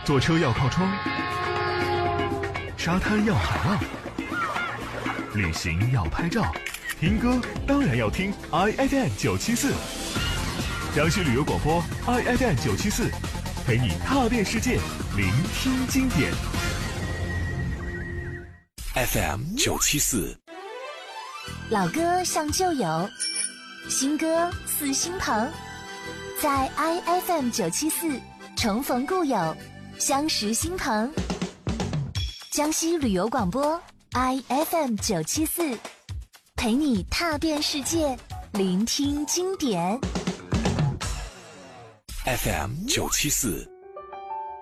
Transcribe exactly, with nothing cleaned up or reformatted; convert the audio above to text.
坐车要靠窗，沙滩要海浪，旅行要拍照，听歌当然要听 I F M 九七四，江西旅游广播 I F M 九七四，陪你踏遍世界，聆听经典。 F M 九七四， 老歌像旧友，新歌似新朋，在 I F M 九七四重逢故友，相识新朋。江西旅游广播 I F M 九七四，陪你踏遍世界，聆听经典。 F M 九七四。